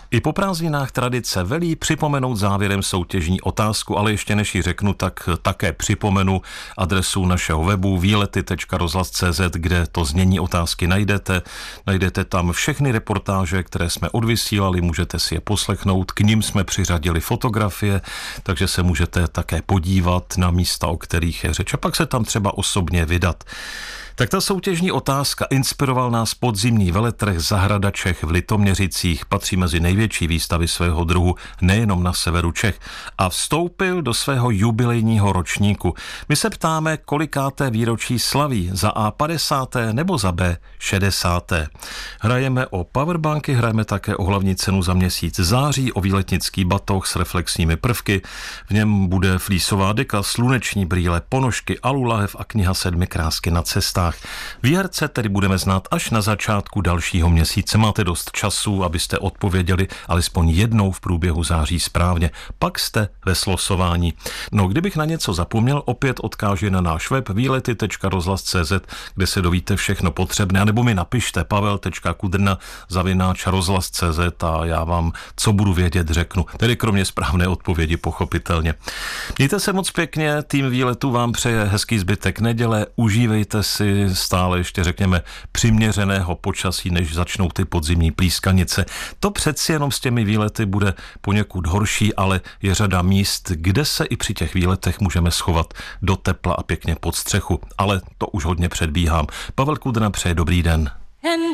I po prázdninách tradice velí připomenout závěrem soutěžní otázku, ale ještě než ji řeknu, tak také připomenu adresu našeho webu výlety.rozhlas.cz, kde to znění otázky najdete. Najdete tam všechny reportáže, které jsme odvysílali, můžete si je poslechnout, k nim jsme přiřadili fotografie, takže se můžete také podívat na místa, o kterých je řeč, a pak se tam třeba osobně vydat. Tak ta soutěžní otázka: inspiroval nás podzimní veletrh Zahrada Čech v Litoměřicích, patří mezi největší výstavy svého druhu nejenom na severu Čech a vstoupil do svého jubilejního ročníku. My se ptáme, kolikáté výročí slaví, za A 50. nebo za B 60. Hrajeme o powerbanky, hrajeme také o hlavní cenu za měsíc září, o výletnický batoh s reflexními prvky, v něm bude flísová deka, sluneční brýle, ponožky, alulahev a kniha 7 krásky na cestách. Výherce tedy budeme znát až na začátku dalšího měsíce. Máte dost času, abyste odpověděli alespoň jednou v průběhu září správně. Pak jste ve slosování. No, kdybych na něco zapomněl, opět odkážu na náš web výlety.rozhlas.cz, kde se dovíte všechno potřebné, nebo mi napište pavel.kudrna@rozhlas.cz a já vám, co budu vědět, řeknu. Tedy kromě správné odpovědi, pochopitelně. Mějte se moc pěkně, tým Výletu vám přeje hezký zbytek neděle, užívejte si stále ještě, řekněme, přiměřeného počasí, než začnou ty podzimní plískanice. To přeci jenom s těmi výlety bude poněkud horší, ale je řada míst, kde se i při těch výletech můžeme schovat do tepla a pěkně pod střechu. Ale to už hodně předbíhám. Pavel Kudrna přeje dobrý den.